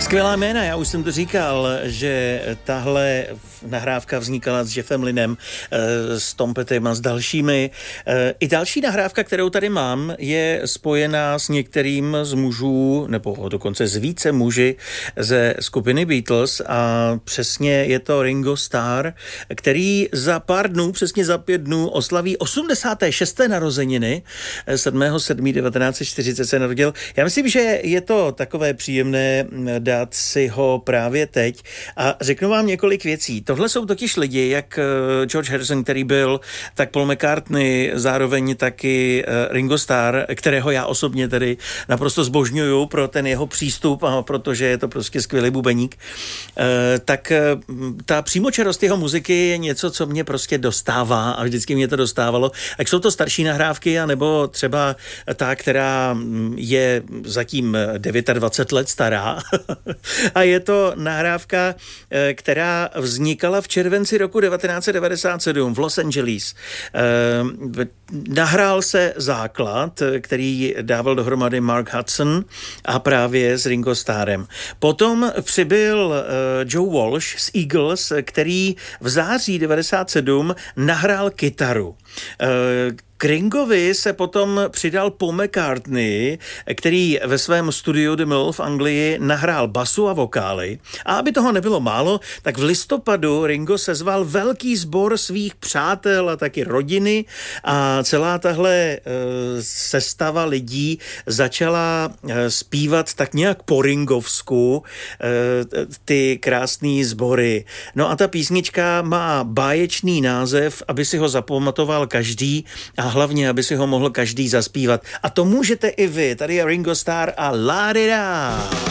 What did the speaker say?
Skvělá jména, já už jsem to říkal, že tahle nahrávka vznikala s Jeffem Lynnem, s Tom Pettem a s dalšími. I další nahrávka, kterou tady mám, je spojená s některým z mužů, nebo dokonce s více muži ze skupiny Beatles a přesně je to Ringo Starr, který za pár dnů, přesně za 5 dnů oslaví 86. narozeniny. 7.7.1940 se narodil. Já myslím, že je to takové příjemné dát si ho právě teď a řeknu vám několik věcí. Tohle jsou totiž lidi, jak George Harrison, který byl, tak Paul McCartney, zároveň taky Ringo Starr, kterého já osobně tedy naprosto zbožňuju pro ten jeho přístup a protože je to prostě skvělý bubeník, tak ta přímočarost jeho muziky je něco, co mě prostě dostává a vždycky mě to dostávalo. Ať jsou to starší nahrávky, anebo třeba ta, která je zatím 29 let stará a je to nahrávka, která vznikala v červenci roku 1997 v Los Angeles. Nahrál se základ, který dával dohromady Mark Hudson a právě s Ringo Starrem. Potom přibyl Joe Walsh z Eagles, který v září 97 nahrál kytaru. K Ringovi se potom přidal Paul McCartney, který ve svém studiu The Mill v Anglii nahrál basu a vokály. A aby toho nebylo málo, tak v listopadu Ringo sezval velký sbor svých přátel a taky rodiny a celá tahle sestava lidí začala zpívat tak nějak po ringovsku ty krásný sbory. No a ta písnička má báječný název, aby si ho zapamatoval každý a hlavně, aby si ho mohl každý zaspívat. A to můžete i vy. Tady je Ringo Starr a La-di-da.